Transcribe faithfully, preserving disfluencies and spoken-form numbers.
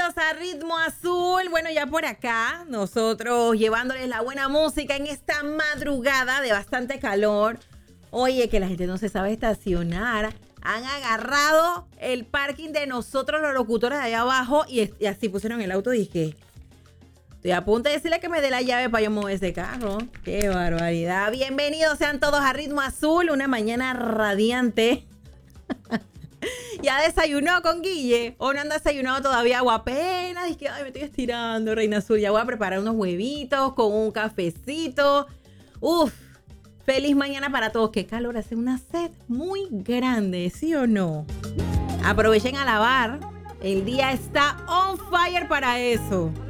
bienvenidos a Ritmo Azul. Bueno, ya por acá, nosotros llevándoles la buena música en esta madrugada de bastante calor. Oye, que la gente no se sabe estacionar. Han agarrado el parking de nosotros, los locutores de allá abajo, y, y así pusieron el auto. Dije, estoy a punto de decirle que me dé la llave para yo mover ese carro. ¡Qué barbaridad! Bienvenidos sean todos a Ritmo Azul, una mañana radiante. ¿Ya desayunó con Guille? ¿O no han desayunado todavía? O apenas. Dije, ay, me estoy estirando, Reina Azul. Ya voy a preparar unos huevitos con un cafecito. Uf, feliz mañana para todos. Qué calor, hace una sed muy grande, ¿sí o no? Aprovechen a lavar. El día está on fire para eso.